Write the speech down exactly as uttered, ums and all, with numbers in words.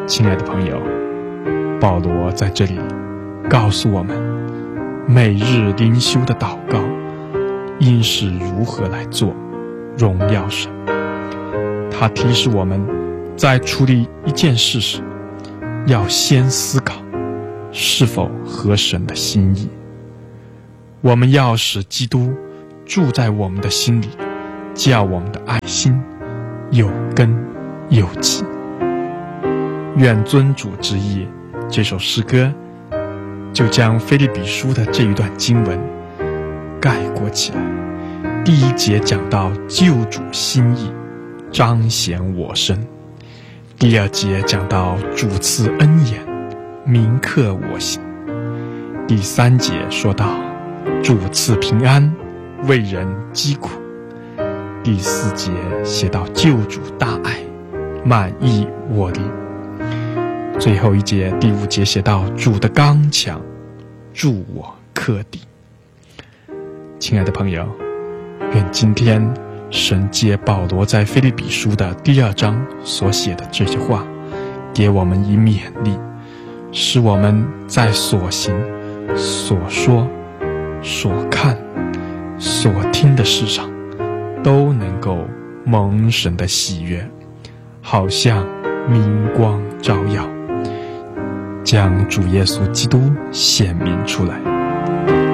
亲爱的朋友，保罗在这里告诉我们，每日灵修的祷告应是如何来做，荣耀神。他提示我们，在处理一件事时，要先思考是否合神的心意。我们要使基督住在我们的心里，叫我们的爱心有根有基。愿尊主之意，这首诗歌就将腓立比书的这一段经文概括起来。第一节讲到救主心意彰显我身，第二节讲到主赐恩言铭刻我心，第三节说到主赐平安为人疾苦，第四节写到救主大爱满溢我力，最后一节第五节写到主的刚强助我克敌。亲爱的朋友，愿今天神借保罗在腓立比书的第二章所写的这些话，给我们以勉励，使我们在所行、所说、所看、所听的事上，都能够蒙神的喜悦，好像明光照耀，将主耶稣基督显明出来。